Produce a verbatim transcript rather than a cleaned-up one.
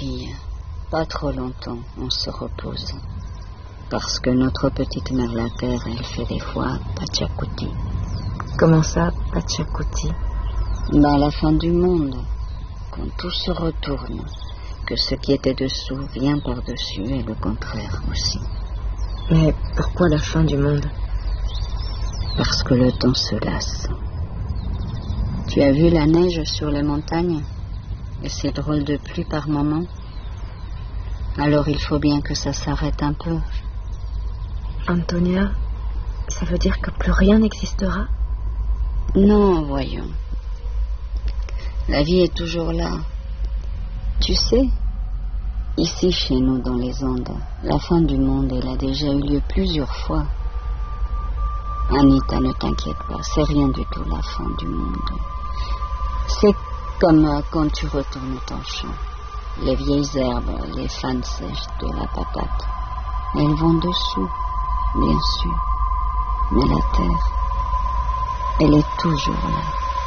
fille, pas trop longtemps, on se repose. Parce que notre petite mère la terre, elle fait des fois Pachacouti. Comment ça, Pachacouti? Dans la fin du monde, quand tout se retourne, que ce qui était dessous vient par-dessus et le contraire aussi. Mais pourquoi la fin du monde? Parce que le temps se lasse. Tu as vu la neige sur les montagnes? Et ces drôles de pluie par moments? Alors il faut bien que ça s'arrête un peu. Antonia, ça veut dire que plus rien n'existera? Non, voyons. La vie est toujours là. Tu sais, ici chez nous dans les Andes, la fin du monde, elle a déjà eu lieu plusieurs fois. Anita, ne t'inquiète pas, c'est rien du tout la fin du monde. C'est comme euh, quand tu retournes ton champ. Les vieilles herbes, les fans sèches de la patate, elles vont dessous, bien sûr. Mais la terre, elle est toujours là.